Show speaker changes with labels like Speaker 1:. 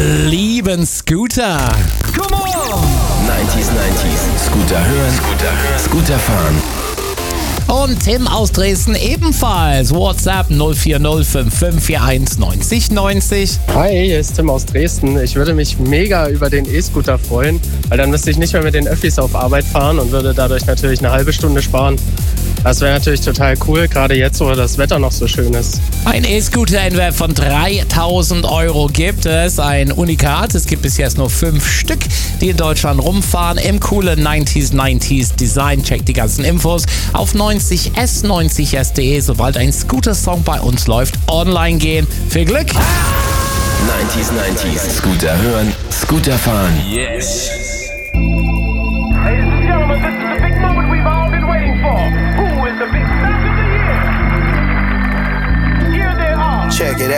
Speaker 1: lieben Scooter.
Speaker 2: Come on!
Speaker 3: 90s, Scooter hören, Scooter fahren.
Speaker 1: Und Tim aus Dresden ebenfalls. WhatsApp 040 5541 90.
Speaker 4: Hi, hier ist Tim aus Dresden. Ich würde mich mega über den E-Scooter freuen, weil dann müsste ich nicht mehr mit den Öffis auf Arbeit fahren und würde dadurch natürlich eine halbe Stunde sparen. Das wäre natürlich total cool, gerade jetzt, wo das Wetter noch so schön ist.
Speaker 1: Ein E-Scooter in Wert von 3.000 Euro gibt es. Ein Unikat. Es gibt bis jetzt nur 5 Stück, die in Deutschland rumfahren. Im coolen 90s Design. Checkt die ganzen Infos auf 90s.de. Sobald ein Scooter-Song bei uns läuft, online gehen. Viel Glück!
Speaker 3: 90s, Scooter hören, Scooter fahren.
Speaker 2: Yes! Ladies and gentlemen, this is the big moment we've all been waiting for. Who is the big star of the year? Here they are.
Speaker 5: Check it out.